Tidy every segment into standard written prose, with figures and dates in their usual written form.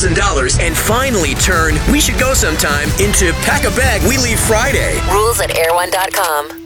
$1,000 and finally turn "we should go sometime" into "pack a bag, we leave Friday"? Rules at air1.com.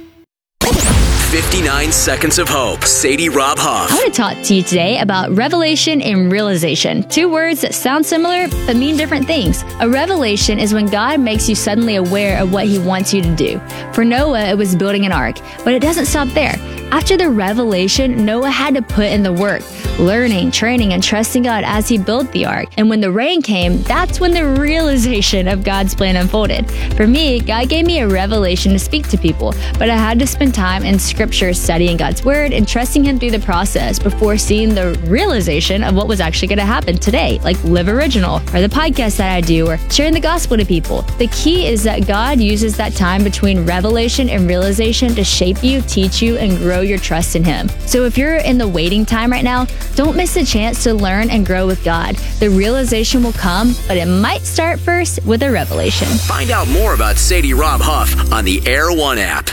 59 Seconds of Hope. Sadie Rob Huff. I want to talk to you today about revelation and realization. Two words that sound similar but mean different things. A revelation is when God makes you suddenly aware of what He wants you to do. For Noah, it was building an ark, but it doesn't stop there. After the revelation, Noah had to put in the work, learning, training, and trusting God as he built the ark. And when the rain came, that's when the realization of God's plan unfolded. For me, God gave me a revelation to speak to people, but I had to spend time in Scripture studying God's Word and trusting Him through the process before seeing the realization of what was actually going to happen today, like Live Original, or the podcast that I do, or sharing the gospel to people. The key is that God uses that time between revelation and realization to shape you, teach you, and grow your trust in Him. So if you're in the waiting time right now, don't miss the chance to learn and grow with God. The realization will come, but it might start first with a revelation. Find out more about Sadie Rob Huff on the Air One app.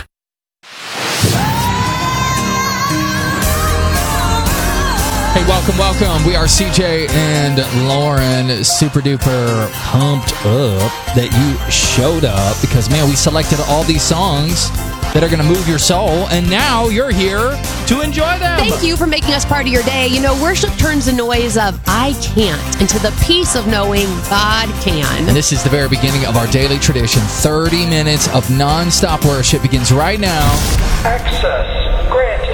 Hey, welcome. We are CJ and Lauren, super duper pumped up that you showed up because, man, we selected all these songs that are going to move your soul, and now you're here to enjoy them. Thank you for making us part of your day. You know, worship turns the noise of I can't into the peace of knowing God can. And this is the very beginning of our daily tradition. 30 minutes of non-stop worship begins right now. Access granted.